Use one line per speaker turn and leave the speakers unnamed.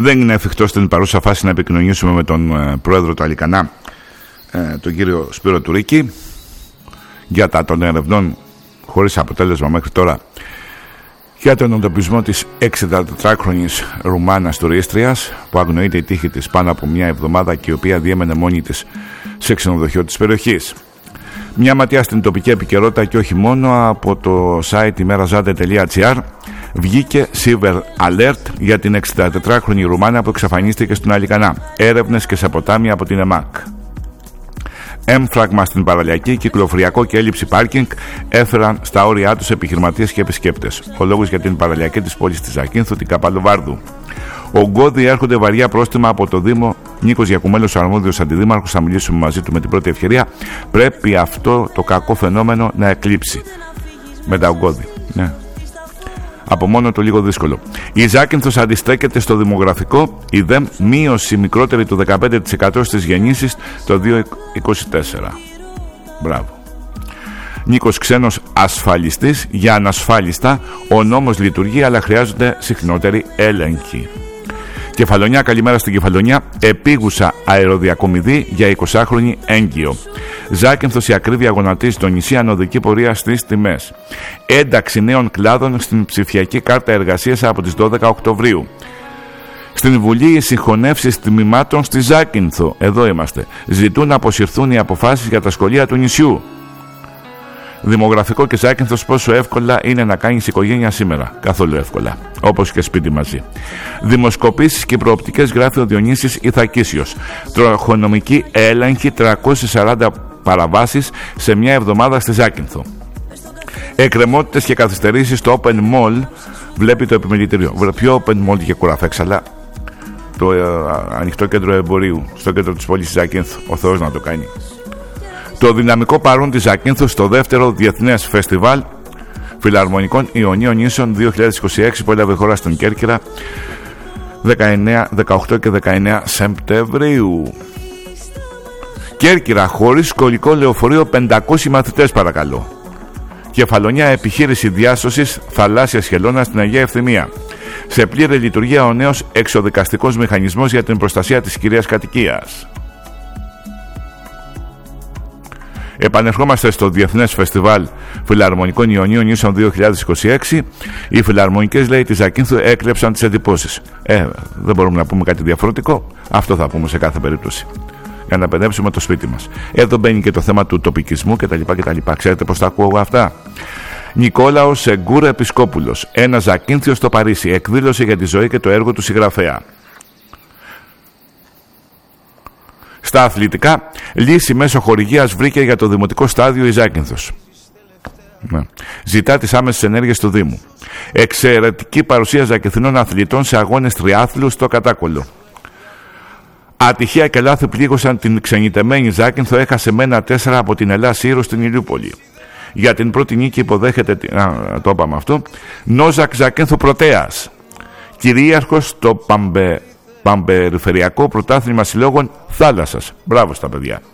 Δεν είναι εφικτό στην παρούσα φάση να επικοινωνήσουμε με τον πρόεδρο του Αλικανά, τον κύριο Σπύρο Τουρίκη, για τα των ερευνών χωρίς αποτέλεσμα μέχρι τώρα για τον εντοπισμό της 64χρονης Ρουμάνας τουρίστριας που αγνοείται η τύχη της πάνω από μια εβδομάδα και η οποία διέμενε μόνη της σε ξενοδοχείο της περιοχής. Μια ματιά στην τοπική επικαιρότητα και όχι μόνο, από το site imerazade.gr βγήκε Silver Alert για την 64χρονη Ρουμάνα που εξαφανίστηκε στον Αλικανά. Έρευνες και σε ποτάμι από την ΕΜΑΚ. Έμφραγμα στην παραλιακή, κυκλοφοριακό και έλλειψη πάρκινγκ έφεραν στα όρια τους επιχειρηματίες και επισκέπτες. Ο λόγος για την παραλιακή της πόλης της Ζακίνθου, την Καπαλοβάρδου. Ογκώδη έρχονται βαριά πρόστιμα από το Δήμο. Νίκος Γιακουμέλος, αρμόδιος αντιδήμαρχος, θα μιλήσουμε μαζί του με την πρώτη ευκαιρία. Πρέπει αυτό το κακό φαινόμενο να εκλείψει. Με τα ογκώδη. Ναι. Από μόνο το λίγο δύσκολο. Η Ζάκυνθος αντιστέκεται στο δημογραφικό, η ΔΕΜ μείωση μικρότερη του 15% στις γεννήσεις το 2024. Μπράβο. Νίκος Ξένος, ασφαλιστής για ανασφάλιστα. Ο νόμος λειτουργεί, αλλά χρειάζονται συχνότεροι έλεγχοι. Κεφαλονιά, καλημέρα στην Κεφαλονιά. Επίγουσα αεροδιακομιδή για 20χρονη έγκυο. Ζάκυνθος, η ακρίβεια γονατίζει το νησί, ανωδική πορεία στις τιμές. Ένταξη νέων κλάδων στην ψηφιακή κάρτα εργασίας από τις 12 Οκτωβρίου. Στην Βουλή οι συγχωνεύσεις τμήματων στη Ζάκυνθο, εδώ είμαστε, ζητούν να αποσυρθούν οι αποφάσεις για τα σχολεία του νησιού. Δημογραφικό και Ζάκυνθος, πόσο εύκολα είναι να κάνεις οικογένεια σήμερα. Καθόλου εύκολα. Όπως και σπίτι μαζί. Δημοσκοπήσεις και προοπτικές, γράφει ο Διονύσης Ιθακίσιος. Τροχονομική έλεγχη, 340 παραβάσεις σε μια εβδομάδα στη Ζάκυνθο. Εκκρεμότητες και καθυστερήσεις στο Open Mall, βλέπει το επιμελητήριο. Ποιο Open Mall και κουραφέξαλα? Το ανοιχτό κέντρο εμπορίου στο κέντρο της πόλης της Ζάκυνθου. Ο Θεός να το κάνει. Το δυναμικό παρόν της Ζακίνθου στο δεύτερο Διεθνές Φεστιβάλ Φιλαρμονικών Ιωνίων Νήσων 2026 που έλαβε χώρα στην Κέρκυρα 18 και 19 Σεπτεμβρίου. Κέρκυρα χωρίς σχολικό λεωφορείο, 500 μαθητές παρακαλώ. Κεφαλονιά, επιχείρηση διάσωσης θαλάσσιας χελώνας στην Αγία Ευθυμία. Σε πλήρη λειτουργία ο νέος εξοδικαστικός μηχανισμός για την προστασία της κυρίας κατοικίας. Επανερχόμαστε στο Διεθνές Φεστιβάλ Φιλαρμονικών Ιωνίων Νήσων 2026. Οι φιλαρμονικές, λέει, της Ζακίνθου έκλεψαν τις εντυπώσεις. Δεν μπορούμε να πούμε κάτι διαφορετικό. Αυτό θα πούμε σε κάθε περίπτωση. Για να παιδέψουμε το σπίτι μας. Εδώ μπαίνει και το θέμα του τοπικισμού κτλ. Ξέρετε πώς τα ακούω αυτά? Νικόλαος Σεγκούρα Επισκόπουλος. Ένα Ζακίνθιος στο Παρίσι. Εκδήλωσε για τη ζωή και το έργο του συγγραφέα. Στα αθλητικά, λύση μέσω χορηγίας βρήκε για το δημοτικό στάδιο η Ζάκυνθος. Ζητά τις άμεσες ενέργειες του Δήμου. Εξαιρετική παρουσία ζακυνθινών αθλητών σε αγώνες τριάθλου στο Κατάκολο. Ατυχία και λάθη πλήγωσαν την ξενιτεμένη Ζάκυνθο, έχασε με 1-4 από την Ελλάς Ήρου στην Ηλιούπολη. Για την πρώτη νίκη υποδέχεται, το είπαμε αυτό, Νόζακ Ζακύνθου Πρωτέας. Κυρίαρχος στο Παμπεριφερειακό Πρωτάθλημα Συλλόγων Θάλασσας. Μπράβο στα παιδιά.